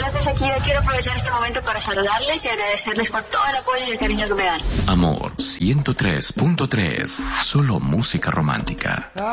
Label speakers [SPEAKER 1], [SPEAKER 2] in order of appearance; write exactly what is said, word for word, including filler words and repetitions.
[SPEAKER 1] soy Shakira, quiero aprovechar este momento para saludarles y agradecerles por todo el apoyo y el cariño que me dan.
[SPEAKER 2] Amor ciento tres punto tres, solo música romántica.